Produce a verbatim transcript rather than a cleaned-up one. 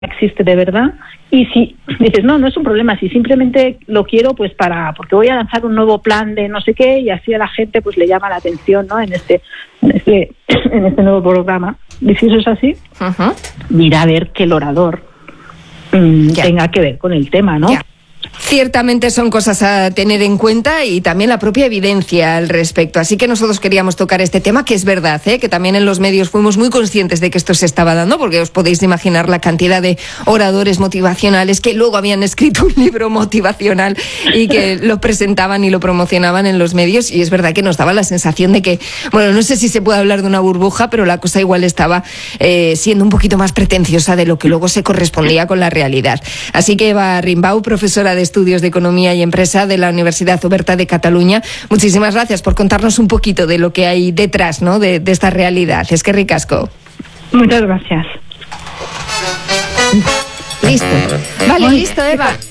existe de verdad. Y si dices, no, no es un problema, si simplemente lo quiero pues para, porque voy a lanzar un nuevo plan de no sé qué, y así a la gente pues le llama la atención, ¿no? En este, en este, en este nuevo programa. Y si eso es así, uh-huh. mira a ver que el orador mmm, tenga que ver con el tema, ¿no? Ya. Ciertamente son cosas a tener en cuenta y también la propia evidencia al respecto. Así que nosotros queríamos tocar este tema, que es verdad, ¿eh? que también en los medios fuimos muy conscientes de que esto se estaba dando, porque os podéis imaginar la cantidad de oradores motivacionales que luego habían escrito un libro motivacional y que lo presentaban y lo promocionaban en los medios. Y es verdad que nos daba la sensación de que, bueno, no sé si se puede hablar de una burbuja, pero la cosa igual estaba eh, siendo un poquito más pretenciosa de lo que luego se correspondía con la realidad. Así que Eva Rimbau, profesora de Estudios de Economía y Empresa de la Universidad Oberta de Cataluña, muchísimas gracias por contarnos un poquito de lo que hay detrás, ¿no? de, de esta realidad. Es que ricasco. Muchas gracias. Listo. Vale, listo, Eva.